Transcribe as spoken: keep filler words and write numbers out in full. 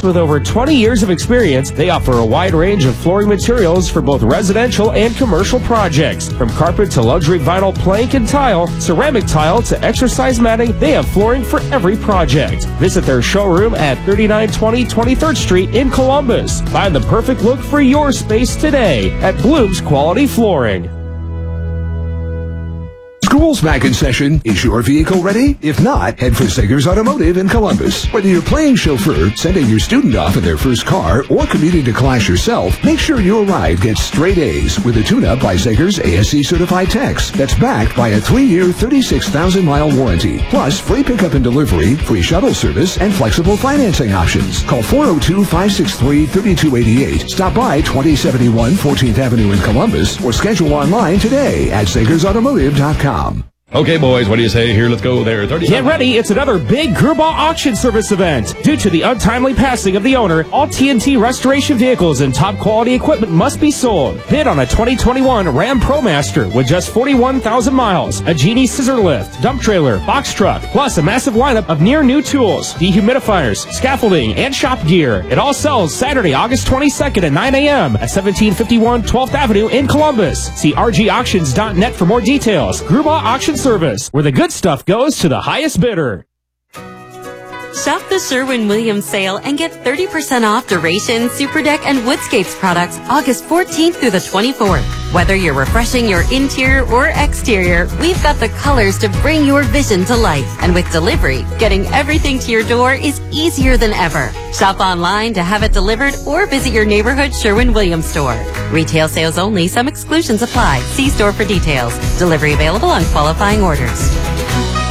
With over twenty years of experience, they offer a wide range of flooring materials for both residential and commercial projects. From carpet to luxury vinyl plank and tile, ceramic tile to exercise matting, they have flooring for every project. Visit their showroom at thirty-nine twenty twenty-third Street in Columbus. Find the perfect look for your space today at Bloom's Quality Flooring. School's back in session. Is your vehicle ready? If not, head for Zegers Automotive in Columbus. Whether you're playing chauffeur, sending your student off in their first car, or commuting to class yourself, make sure your ride gets straight A's with a tune-up by Zegers A S C certified techs that's backed by a three-year, thirty-six thousand mile warranty. Plus, free pickup and delivery, free shuttle service, and flexible financing options. Call four oh two, five six three, three two eight eight. Stop by twenty seventy-one fourteenth Avenue in Columbus or schedule online today at Zegers Automotive dot com. Okay, boys, what do you say? Here, let's go there. Get ready, it's another big Grubauer auction service event. Due to the untimely passing of the owner, all T N T restoration vehicles and top quality equipment must be sold. Bid on a twenty twenty-one Ram ProMaster with just forty-one thousand miles, a Genie scissor lift, dump trailer, box truck, plus a massive lineup of near new tools, dehumidifiers, scaffolding, and shop gear. It all sells Saturday, August twenty-second at nine a.m. at seventeen fifty-one twelfth Avenue in Columbus. See r g auctions dot net for more details. Grubauer Auction Service, where the good stuff goes to the highest bidder. Shop the Sherwin-Williams sale and get thirty percent off Duration, Superdeck, and Woodscapes products August fourteenth through the twenty-fourth. Whether you're refreshing your interior or exterior, we've got the colors to bring your vision to life. And with delivery, getting everything to your door is easier than ever. Shop online to have it delivered or visit your neighborhood Sherwin-Williams store. Retail sales only. Some exclusions apply. See store for details. Delivery available on qualifying orders.